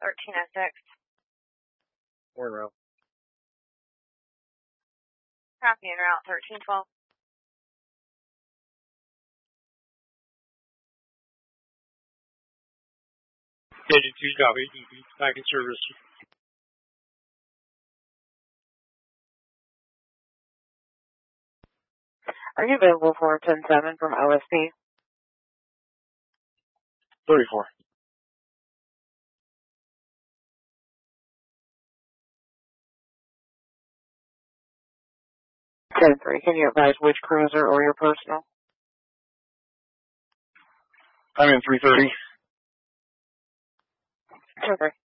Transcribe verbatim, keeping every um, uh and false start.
thirteen oh six. We're en route. Copy en route, thirteen twelve. Agent two, copy. Back in service. Are you available for ten seven from O S P? thirty-four. ten three, can you advise which cruiser or your personal? I'm in three thirty. ten three.